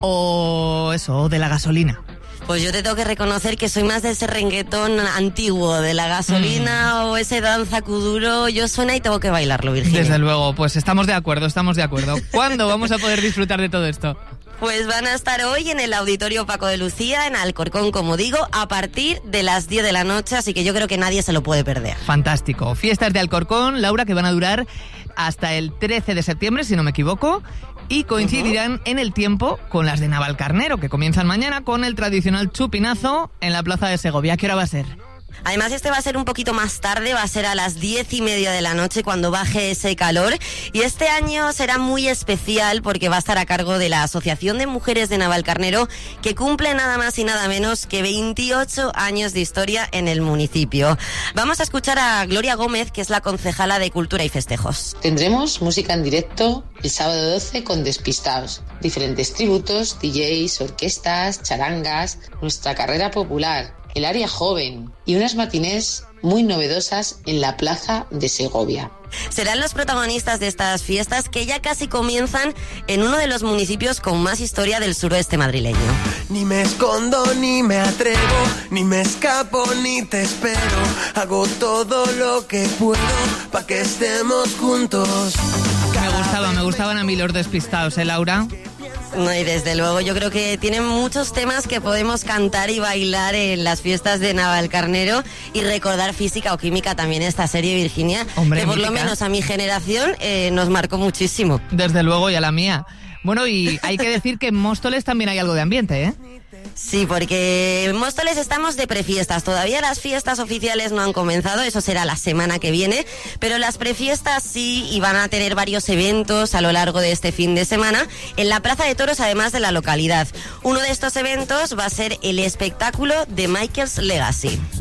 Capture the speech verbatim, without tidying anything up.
o eso, o de la gasolina? Pues yo te tengo que reconocer que soy más de ese reggaetón antiguo, de la gasolina mm. o ese danza kuduro. Yo suena y tengo que bailarlo, Virginia. Desde luego, pues estamos de acuerdo, estamos de acuerdo. ¿Cuándo vamos a poder disfrutar de todo esto? Pues van a estar hoy en el Auditorio Paco de Lucía, en Alcorcón, como digo, a partir de las diez de la noche, así que yo creo que nadie se lo puede perder. Fantástico. Fiestas de Alcorcón, Laura, que van a durar hasta el trece de septiembre, si no me equivoco, y coincidirán uh-huh. en el tiempo con las de Navalcarnero, que comienzan mañana con el tradicional chupinazo en la Plaza de Segovia. ¿Qué hora va a ser? Además, este va a ser un poquito más tarde, va a ser a las diez y media de la noche cuando baje ese calor. Y este año será muy especial porque va a estar a cargo de la Asociación de Mujeres de Navalcarnero, que cumple nada más y nada menos que veintiocho años de historia en el municipio. Vamos a escuchar a Gloria Gómez, que es la concejala de Cultura y Festejos. Tendremos música en directo el sábado doce con Despistaos, diferentes tributos, D Js, orquestas, charangas, nuestra carrera popular, el área joven y unas matinés muy novedosas en la Plaza de Segovia. Serán los protagonistas de estas fiestas que ya casi comienzan en uno de los municipios con más historia del suroeste madrileño. Ni me escondo, ni me atrevo, ni me escapo, ni te espero. Hago todo lo que puedo para que estemos juntos. Me gustaba, me gustaban a mí los Despistaos, ¿eh, Laura? No, y desde luego yo creo que tienen muchos temas que podemos cantar y bailar en las fiestas de Navalcarnero y recordar Física o Química también esta serie, Virginia. Hombre, que por mítica. Lo menos a mi generación eh, nos marcó muchísimo. Desde luego, y a la mía. Bueno, y hay que decir que en Móstoles también hay algo de ambiente, ¿eh? Sí, porque en Móstoles estamos de prefiestas. Todavía las fiestas oficiales no han comenzado, eso será la semana que viene, pero las prefiestas sí, y van a tener varios eventos a lo largo de este fin de semana en la Plaza de Toros, además de la localidad. Uno de estos eventos va a ser el espectáculo de Michael's Legacy.